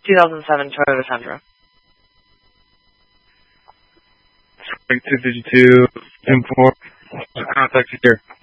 2007 Toyota Tundra. Strike 252, import, contact you here.